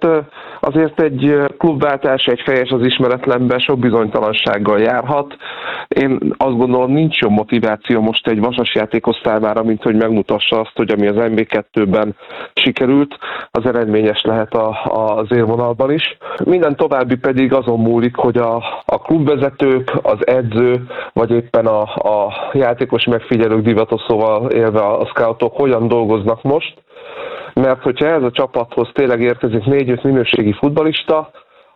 Hát azért egy klubváltás, egy fejes az ismeretlenben sok bizonytalansággal járhat. Én azt gondolom, nincs jobb motiváció most egy Vasas játékos számára, mint hogy megmutassa azt, hogy ami az MB2-ben sikerült, az eredményes lehet az élvonalban is. Minden további pedig azon múlik, hogy a klubvezetők, az edző, vagy éppen a játékos megfigyelők, divatos szóval élve a scoutok hogyan dolgoznak most. Mert hogyha ez a csapathoz tényleg érkezik 4-5 minőségi futballista,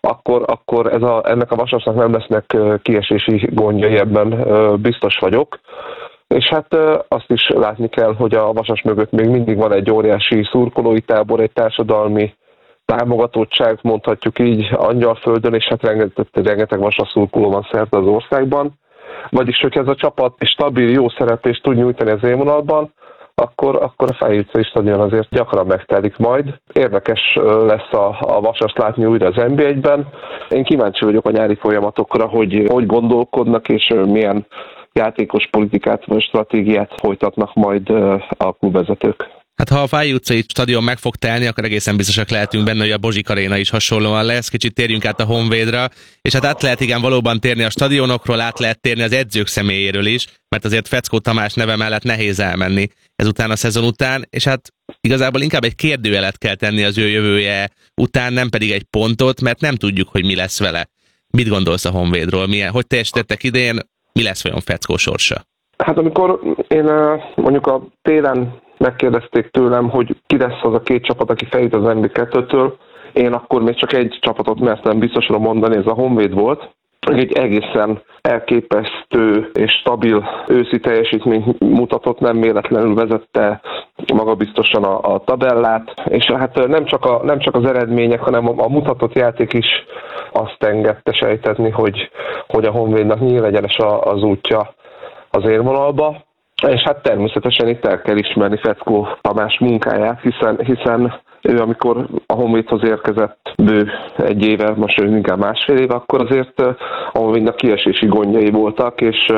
akkor ennek a Vasasnak nem lesznek kiesési gondjai, ebben biztos vagyok. És hát azt is látni kell, hogy a Vasas mögött még mindig van egy óriási szurkolói tábor, egy társadalmi támogatottság, mondhatjuk így, Angyalföldön, és hát rengeteg Vasas szurkoló van szerte az országban. Vagyis, hogyha ez a csapat stabil, jó szereplést tud nyújtani az élvonalban, akkor a Fáy utcai stadion azért gyakran megtelik majd. Érdekes lesz a Vasast látni újra az NB1-ben. Én kíváncsi vagyok a nyári folyamatokra, hogy gondolkodnak, és milyen játékos politikát vagy stratégiát folytatnak majd a klubvezetők. Hát ha a Fáy utcai stadion meg fog telni, akkor egészen biztosak lehetünk benne, hogy a Bozsik Aréna is hasonlóan lesz. Kicsit térjünk át a Honvédra, és hát át lehet igen valóban térni a stadionokról, át lehet térni az edzők személyéről is, mert azért Feckó Tamás neve mellett nehéz elmenni ezután a szezon után, és hát igazából inkább egy kérdőjelet kell tenni az ő jövője után, nem pedig egy pontot, mert nem tudjuk, hogy mi lesz vele. Mit gondolsz a Honvédról? Hogy teljesítettek idén? Mi lesz vajon Feckó sorsa? Hát amikor én mondjuk a télen megkérdezték tőlem, hogy ki lesz az a két csapat, aki feljut az NB2-től, én akkor még csak egy csapatot mertem biztosra mondani, ez a Honvéd volt. Egy egészen elképesztő és stabil őszi teljesítményt mutatott, nem véletlenül vezette magabiztosan a tabellát, és hát nem csak az eredmények, hanem a mutatott játék is azt engedte sejtetni, hogy a Honvédnak nyílegyenes az útja az élvonalba. És hát természetesen itt el kell ismerni Feckó Tamás munkáját, hiszen ő, amikor a Honvédhoz érkezett bő egy éve, most inkább másfél éve, akkor azért a Honvédnak kiesési gondjai voltak, és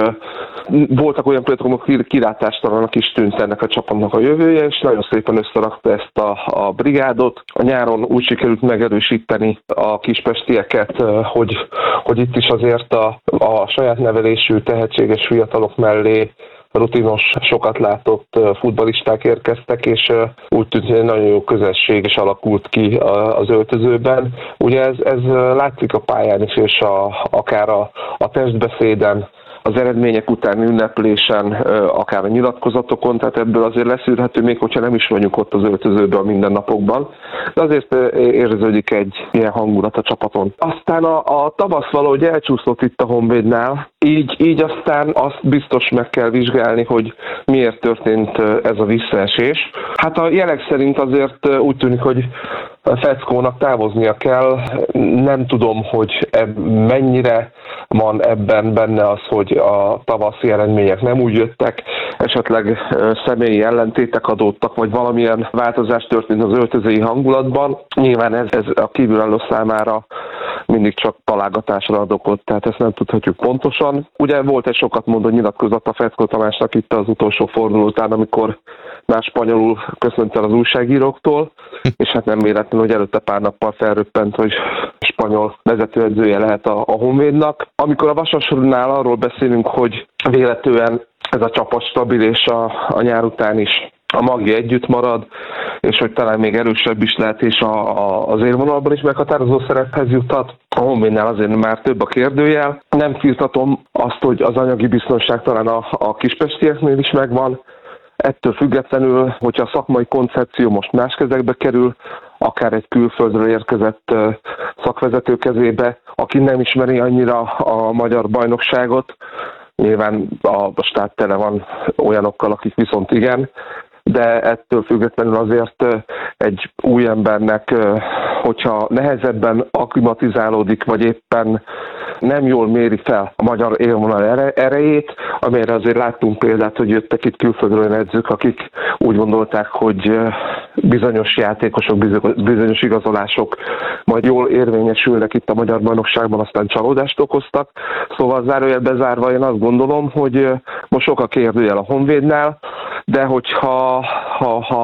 voltak olyan pillanatok, amikor kilátástalanak is tűnt ennek a csapatnak a jövője, és nagyon szépen összerakta ezt a brigádot. A nyáron úgy sikerült megerősíteni a kispestieket, hogy itt is azért a saját nevelésű, tehetséges fiatalok mellé rutinos, sokat látott futballisták érkeztek, és úgy tűnt, hogy egy nagyon jó közösség is alakult ki az öltözőben. Ugye ez látszik a pályán is, és akár a testbeszéden, az eredmények utáni ünneplésen, akár a nyilatkozatokon, tehát ebből azért leszűrhető, még hogyha nem is vagyunk ott az öltözőben a mindennapokban, de azért érződik egy ilyen hangulat a csapaton. Aztán a tavasz valahogy elcsúszott itt a Honvédnál, így aztán azt biztos meg kell vizsgálni, hogy miért történt ez a visszaesés. Hát a jelek szerint azért úgy tűnik, hogy Feckónak távoznia kell. Nem tudom, hogy mennyire van ebben benne az, hogy a tavaszi eredmények nem úgy jöttek, esetleg személyi ellentétek adódtak, vagy valamilyen változás történt az öltözői hangulatban. Nyilván ez a kívülálló számára mindig csak találgatásra ad okot, tehát ezt nem tudhatjuk pontosan. Ugye volt egy sokat mondó nyilatkozat a Feckó Tamásnak itt az utolsó forduló után, amikor már spanyolul köszönt el az újságíróktól, és hát nem véletlenül, hogy előtte pár nappal felröppent, hogy spanyol vezetőedzője lehet a Honvédnak. Amikor a Vasasnál arról beszélünk, hogy véletlenül ez a csapat stabil, és a nyár után is a magja együtt marad, és hogy talán még erősebb is lehet, és az élvonalban is meghatározó szerephez juthat. A Honvédnál azért már több a kérdőjel. Nem firtatom azt, hogy az anyagi biztonság talán a kispestieknél is megvan. Ettől függetlenül, hogyha a szakmai koncepció most más kezekbe kerül, akár egy külföldről érkezett szakvezető kezébe, aki nem ismeri annyira a magyar bajnokságot, nyilván a stát tele van olyanokkal, akik viszont igen, de ettől függetlenül azért egy új embernek, hogyha nehezebben akklimatizálódik, vagy éppen nem jól méri fel a magyar élvonal erejét, amelyre azért láttunk példát, hogy jöttek itt külföldről olyan edzők, akik úgy gondolták, hogy bizonyos játékosok, bizonyos igazolások majd jól érvényesülnek itt a magyar bajnokságban, aztán csalódást okoztak. Szóval zárójel bezárva én azt gondolom, hogy most sok a kérdőjel a Honvédnál, de hogyha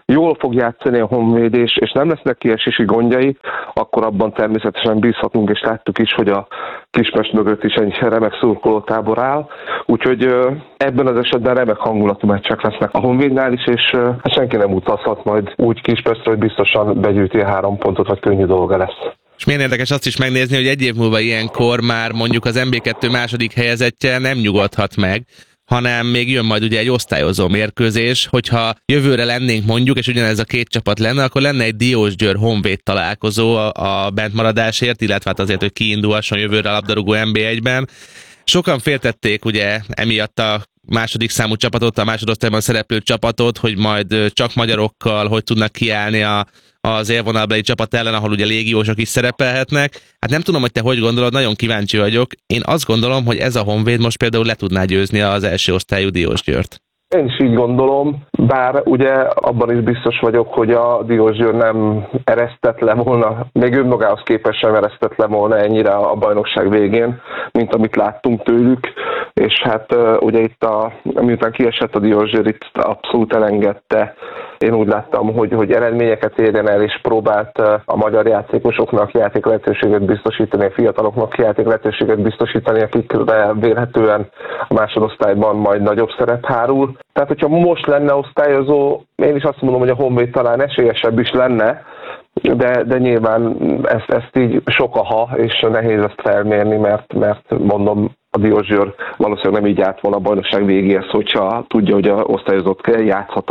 jól fog játszani a Honvéd, és nem lesznek kiesési gondjai, akkor abban természetesen bízhatunk, és láttuk is, hogy a Kispest mögött is egy remek szurkolótábor áll. Úgyhogy ebben az esetben remek hangulatú meccsek lesznek a Honvédnál is, és senki nem utazhat majd úgy Kispestre, hogy biztosan begyűjti a 3 pontot, vagy könnyű dolga lesz. És milyen érdekes azt is megnézni, hogy egy év múlva ilyenkor már mondjuk az MB2 második helyezettje nem nyugodhat meg, hanem még jön majd ugye egy osztályozó mérkőzés, hogyha jövőre lennénk mondjuk, és ugyanez a két csapat lenne, akkor lenne egy Diósgyőr-Honvéd találkozó a bentmaradásért, illetve hát azért, hogy kiindulhasson jövőre a labdarúgó NB1-ben. Sokan féltették ugye emiatt a második számú csapatot, a másodosztályban szereplő csapatot, hogy majd csak magyarokkal hogy tudnak kiállni az élvonalbeli csapat ellen, ahol ugye légiósok is szerepelhetnek. Hát nem tudom, hogy te hogy gondolod, nagyon kíváncsi vagyok. Én azt gondolom, hogy ez a Honvéd most például le tudná győzni az első osztályú Diósgyőrt. Én is így gondolom, bár ugye abban is biztos vagyok, hogy a Diósgyőr nem eresztett le volna, még önmagához képest sem eresztett le volna ennyire a bajnokság végén, mint amit láttunk tőlük, és hát ugye itt miután kiesett a Diósgyőr, itt abszolút elengedte. Én úgy láttam, hogy eredményeket érjen el, és próbált a magyar játékosoknak játéklehetőséget biztosítani, a fiataloknak játéklehetőséget biztosítani, akikre vélhetően a másodosztályban majd nagyobb szerep hárul. Tehát, hogyha most lenne osztályozó, én is azt mondom, hogy a Honvéd talán esélyesebb is lenne, de nyilván ezt így sok a ha, és nehéz ezt felmérni, mert mondom, a Diósgyőr valószínűleg nem így állt volna a bajnokság végéhez, hogyha tudja, hogy a osztályozott játszhat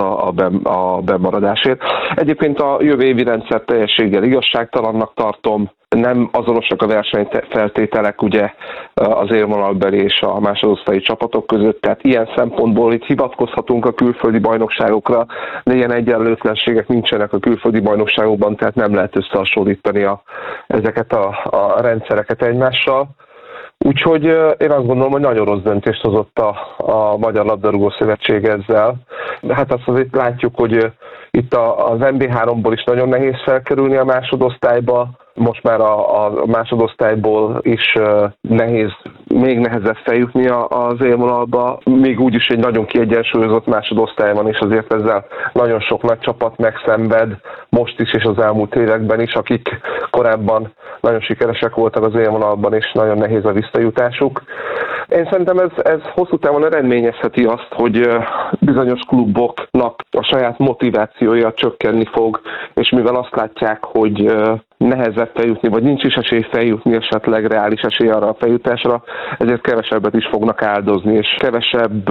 a bemaradásért. Egyébként a jövő évi rendszer teljességgel igazságtalannak tartom, nem azonosak a versenyfeltételek ugye az élvonalbeli és a másodosztályi csapatok között, tehát ilyen szempontból itt hivatkozhatunk a külföldi bajnokságokra, de ilyen egyenlőtlenségek nincsenek a külföldi bajnokságokban, tehát nem lehet összehasonlítani ezeket a rendszereket egymással. Úgyhogy én azt gondolom, hogy nagyon rossz döntést hozott a Magyar Labdarúgó Szövetség ezzel. Hát azt azért látjuk, hogy itt az NB3-ból is nagyon nehéz felkerülni a másodosztályba, most már a másodosztályból is nehéz, még nehezebb feljutni az élvonalba, még úgyis egy nagyon kiegyensúlyozott másodosztály van, és azért ezzel nagyon sok nagy csapat megszenved, most is és az elmúlt években is, akik korábban nagyon sikeresek voltak az élvonalban, és nagyon nehéz a visszajutásuk. Én szerintem ez hosszú távon eredményezheti azt, hogy bizonyos kluboknak a saját motivációja csökkenni fog, és mivel azt látják, hogy nehezebb feljutni, vagy nincs is esély feljutni, esetleg reális esély arra a feljutásra, ezért kevesebbet is fognak áldozni, és kevesebb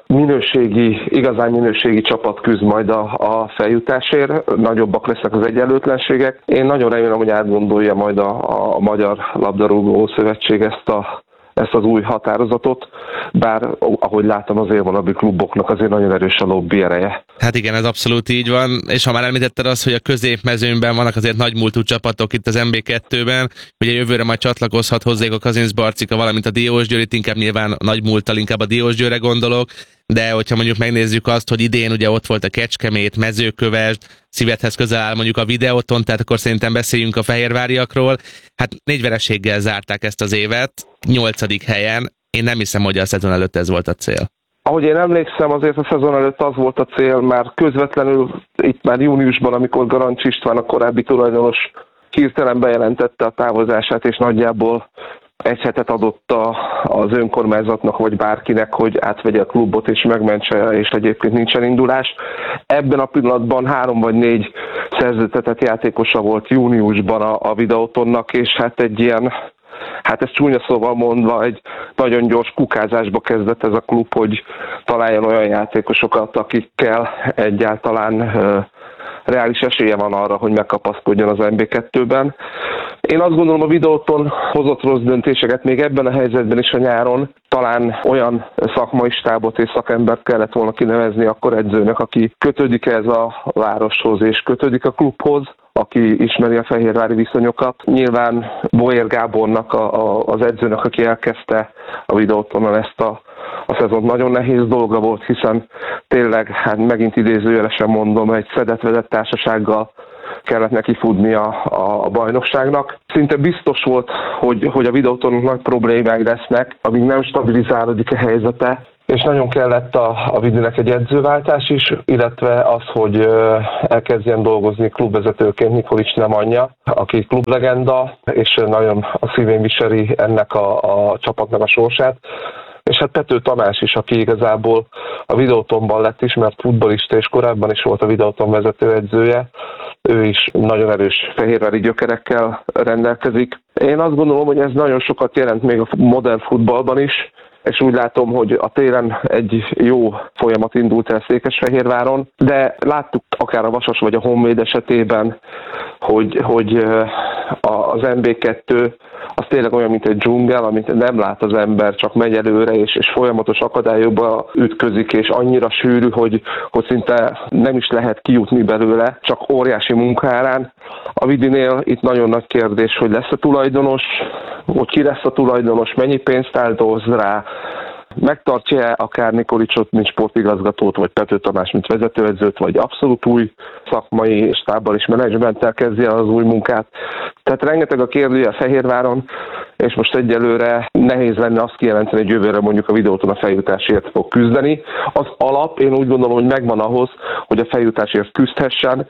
igazán minőségi csapat küzd majd a feljutásért, nagyobbak lesznek az egyenlőtlenségek. Én nagyon remélem, hogy átgondolja majd a Magyar Labdarúgó Szövetség ezt az új határozatot, bár ahogy látom az élvonalbeli kluboknak azért nagyon erős a lobby ereje. Hát igen, ez abszolút így van, és ha már említetted azt, hogy a középmezőnyben vannak azért nagy múltú csapatok itt az MB2-ben, ugye jövőre majd csatlakozhat hozzájuk a Kazincbarcika, valamint a Diósgyőr, itt inkább nyilván nagy múlttal inkább a Diósgyőrre gondolok, de hogyha mondjuk megnézzük azt, hogy idén ugye ott volt a Kecskemét, Mezőkövesd, szívedhez közel áll mondjuk a Videóton, tehát akkor szerintem beszéljünk a fehérváriakról. Hát 4 vereséggel zárták ezt az évet, 8. helyen. Én nem hiszem, hogy a szezon előtt ez volt a cél. Ahogy én emlékszem, azért a szezon előtt az volt a cél, már közvetlenül itt már júniusban, amikor Garancs István, a korábbi tulajdonos hirtelen bejelentette a távozását, és nagyjából egy hetet adott az önkormányzatnak, vagy bárkinek, hogy átvegye a klubot és megmentse, és egyébként nincsen indulás. Ebben a pillanatban 3 vagy 4 szerződtetett játékosa volt júniusban a Videótonnak, és hát egy ilyen, hát ez csúnya szóval mondva, egy nagyon gyors kukázásba kezdett ez a klub, hogy találjon olyan játékosokat, akikkel egyáltalán reális esélye van arra, hogy megkapaszkodjon az MB2-ben. Én azt gondolom, a Videóton hozott rossz döntéseket még ebben a helyzetben is a nyáron. Talán olyan szakmai stábot és szakembert kellett volna kinevezni akkor edzőnek, aki kötődik ez a városhoz és kötődik a klubhoz, aki ismeri a fehérvári viszonyokat. Nyilván Boér Gábornak, az edzőnek, aki elkezdte a Videótonon ezt a szezon, nagyon nehéz dolga volt, hiszen tényleg, hát megint idézőjelesen mondom, egy szedett-vedett társasággal kellett neki futni a bajnokságnak. Szinte biztos volt, hogy a Videótonnak nagy problémái lesznek, amíg nem stabilizálódik a helyzete, és nagyon kellett a Vidinek egy edzőváltás is, illetve az, hogy elkezdjen dolgozni klubvezetőként Nikolics Nemanja, aki klublegenda, és nagyon a szívén viseli ennek a csapatnak a sorsát. És hát Pető Tamás is, aki igazából a Videótonban lett ismert futballista, és korábban is volt a Videóton vezetőedzője. Ő is nagyon erős fehérvári gyökerekkel rendelkezik. Én azt gondolom, hogy ez nagyon sokat jelent még a modern futballban is, és úgy látom, hogy a télen egy jó folyamat indult el Székesfehérváron, de láttuk akár a Vasas vagy a Honvéd esetében, hogy az MB2 az tényleg olyan, mint egy dzsungel, amit nem lát az ember, csak megy előre, és folyamatos akadályokba ütközik, és annyira sűrű, hogy szinte nem is lehet kijutni belőle, csak óriási munkárán. A Vidinél itt nagyon nagy kérdés, hogy lesz a tulajdonos, hogy ki lesz a tulajdonos, mennyi pénzt áldoz rá, megtartja akár Nikolicsot, mint sportigazgatót, vagy Pető Tamás, mint vezetőedzőt, vagy abszolút új szakmai stábbal és menedzsmenttel kezdje az új munkát. Tehát rengeteg a kérdője a Fehérváron, és most egyelőre nehéz lenne azt kijelenteni, hogy jövőre mondjuk a Videóton a feljutásért fog küzdeni. Az alap, én úgy gondolom, hogy megvan ahhoz, hogy a feljutásért küzdhessen,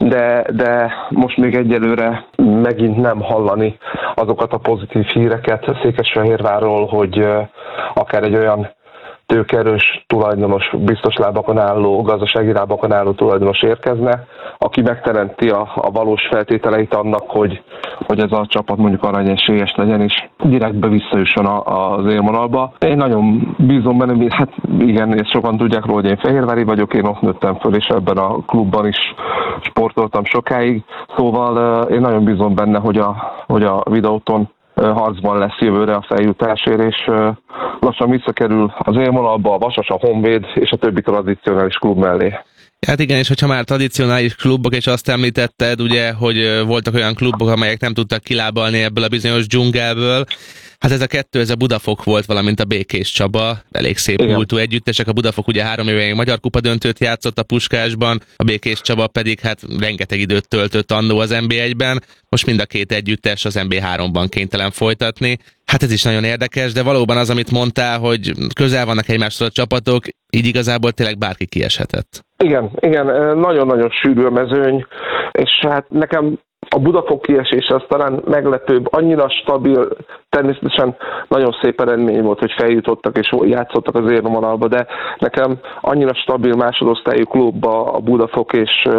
de most még egyelőre megint nem hallani azokat a pozitív híreket Székesfehérvárról, hogy akár egy olyan tőkerős tulajdonos, biztos lábakon álló, gazdasági lábakon álló tulajdonos érkezne, aki megteremti a valós feltételeit annak, hogy ez a csapat mondjuk aranyesélyes legyen, és direktbe visszajusson az élvonalba. Én nagyon bízom benne, hát igen, ezt sokan tudják róla, hogy én fehérvári vagyok, én ott nőttem föl, és ebben a klubban is sportoltam sokáig, szóval én nagyon bízom benne, hogy a Videóton harcban lesz jövőre a feljutásért, és lassan visszakerül az élvonalba a Vasas, a Honvéd és a többi tradicionális klub mellé. Hát igen, és hogyha már tradicionális klubok, és azt említetted, ugye, hogy voltak olyan klubok, amelyek nem tudtak kilábalni ebből a bizonyos dzsungelből, hát ez a kettő, ez a Budafok volt, valamint a Békés Csaba, elég szép múltú együttesek. A Budafok ugye 3 éve Magyar Kupa döntőt játszott a Puskásban, a Békés Csaba pedig hát rengeteg időt töltött annó az NB1-ben, most mind a két együttes az NB3-ban kénytelen folytatni. Hát ez is nagyon érdekes, de valóban az, amit mondtál, hogy közel vannak egymáshoz a csapatok, így igazából tényleg bárki kieshetett. Igen, nagyon-nagyon sűrű a mezőny, és hát nekem a Budafok kiesése az talán meglepőbb, annyira stabil, természetesen nagyon szép eredmény volt, hogy feljutottak és játszottak az élvonalba, de nekem annyira stabil másodosztályú klubba a Budafok, és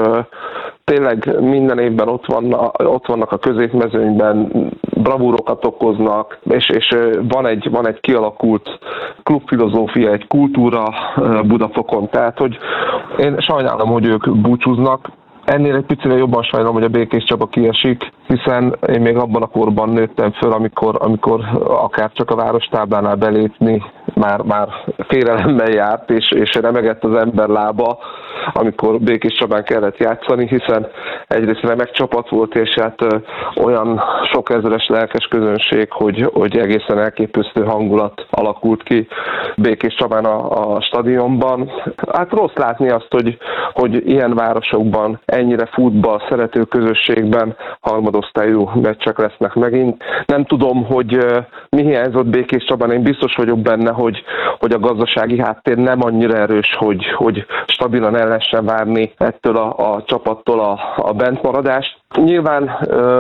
tényleg minden évben ott vannak a középmezőnyben, bravúrokat okoznak, és van egy kialakult klubfilozófia, egy kultúra Budafokon, tehát hogy én sajnálom, hogy ők búcsúznak. Ennél egy picit jobban sajnálom, hogy a Békés Csaba kiesik, hiszen én még abban a korban nőttem föl, amikor akár csak a várostáblánál belépni már félelemmel járt, és remegett az ember lába, amikor Békés Csabán kellett játszani, hiszen egyrészt remek csapat volt, és hát olyan sok ezeres lelkes közönség, hogy egészen elképesztő hangulat alakult ki Békés Csabán a stadionban. Hát rossz látni azt, hogy ilyen városokban ennyire futball szerető közösségben harmadosztályú meccsek lesznek megint. Nem tudom, hogy mi hiányzott Békés Csabán, én biztos vagyok benne, hogy a gazdasági háttér nem annyira erős, hogy stabilan el lehessen várni ettől a csapattól a bentmaradást. Nyilván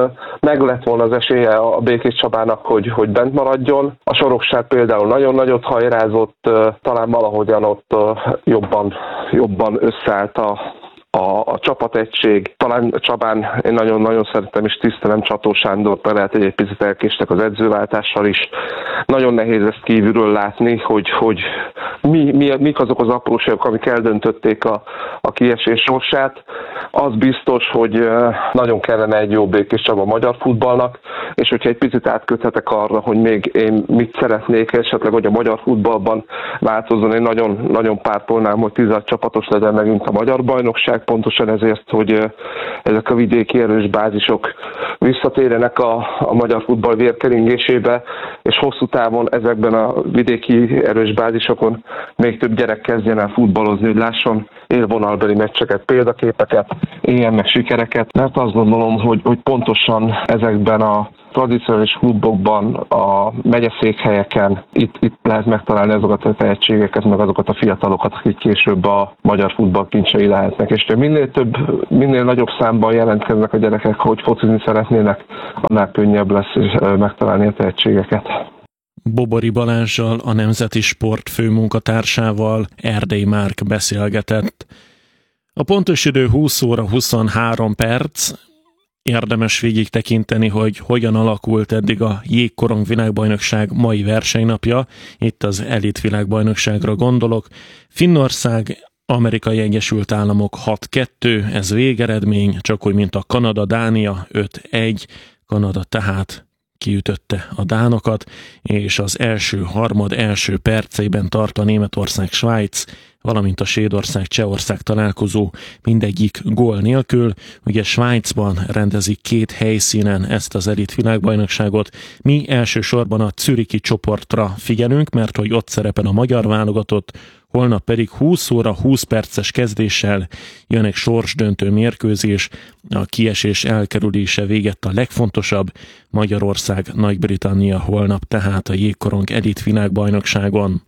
meg lett volna az esélye a Békés Csabának, hogy bent maradjon. A Sorokság például nagyon nagyot hajrázott, talán valahogyan ott jobban összeállt a csapategység. Talán Csabán én nagyon-nagyon szeretem és tisztelem Csató Sándort, mert lehet, hogy egy picit elkéstek az edzőváltással is. Nagyon nehéz ezt kívülről látni, hogy mik azok az apróságok, amik eldöntötték a kiesés sorsát. Az biztos, hogy nagyon kellene egy jó Békés Csaba magyar futballnak, és hogyha egy picit átköthetek arra, hogy még én mit szeretnék esetleg, hogy a magyar futballban változzon, én nagyon pártolnám, hogy 16 csapatos legyen megint a magyar bajnokság, pontosan ezért, hogy ezek a vidéki erős bázisok visszatérjenek a magyar futball vérkeringésébe, és hosszú távon ezekben a vidéki erős bázisokon még több gyerek kezdjen el futballozni, hogy lásson élvonalbeli meccseket, példaképeket, éljen meg sikereket, mert azt gondolom, hogy pontosan ezekben a tradicionális klubokban, a megyeszékhelyeken itt lehet megtalálni azokat a tehetségeket, meg azokat a fiatalokat, akik később a magyar futball kincsei lehetnek. És minél nagyobb számban jelentkeznek a gyerekek, hogy focizni szeretnének, annál könnyebb lesz megtalálni a tehetségeket. Bobori Balázssal, a Nemzeti Sport főmunkatársával Erdei Márk beszélgetett. A pontos idő 20 óra 23 perc. Érdemes végig tekinteni, hogy hogyan alakult eddig a Jégkorong világbajnokság mai versenynapja. Itt az elit világbajnokságra gondolok. Finnország, Amerikai Egyesült Államok 6-2, ez végeredmény, csak úgy, mint a Kanada-Dánia 5-1. Kanada tehát kiütötte a dánokat, és az első harmad első perceiben tart a Németország-Svájc, valamint a Svédország-Csehország találkozó mindegyik gól nélkül. Ugye Svájcban rendezik 2 helyszínen ezt az elit világbajnokságot. Mi elsősorban a zürichi csoportra figyelünk, mert hogy ott szerepel a magyar válogatott, holnap pedig 20 óra 20 perces kezdéssel jön egy sorsdöntő mérkőzés, a kiesés elkerülése végett a legfontosabb, Magyarország, Nagy-Britannia holnap tehát a Jégkorong elit világbajnokságon.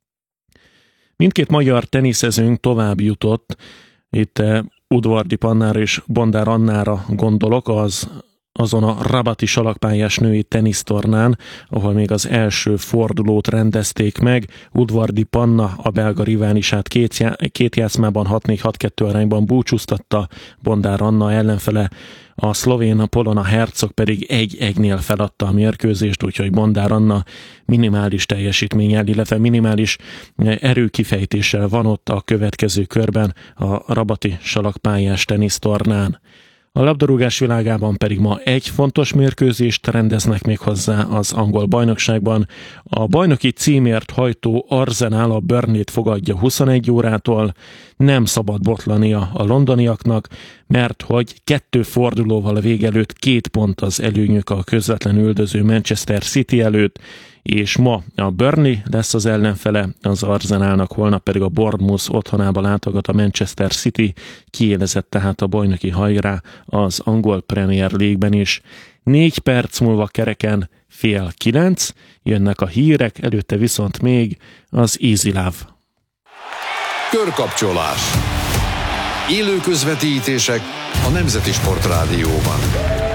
Mindkét magyar teniszezőnk tovább jutott, itt Udvardi Pannára és Bondár Annára gondolok, azon a rabati salakpályás női tenisztornán, ahol még az első fordulót rendezték meg. Udvardi Panna a belga riválisát két játszmában 6-4-6-2 arányban búcsúztatta, Bondár Anna ellenfele a szlovén Polona Hercog pedig 1-1-nél feladta a mérkőzést, úgyhogy Bondár Anna minimális teljesítménnyel, illetve minimális erőkifejtéssel van ott a következő körben a rabati salakpályás tenisztornán. A labdarúgás világában pedig ma egy fontos mérkőzést rendeznek még hozzá az angol bajnokságban. A bajnoki címért hajtó Arsenal a Burnley-t fogadja 21 órától. Nem szabad botlania a londoniaknak, mert hogy 2 fordulóval a vége előtt 2 pont az előnyük a közvetlen üldöző Manchester City előtt, és ma a Burnley lesz az ellenfele, az Arsenalnak, holnap pedig a Bournemouth otthonába látogat a Manchester City, kiélezett tehát a bajnoki hajrá az angol Premier League-ben is. 4 perc múlva kereken 8:30 jönnek a hírek, előtte viszont még az Easy Love. Körkapcsolás. Élő közvetítések a Nemzeti Sport Rádióban.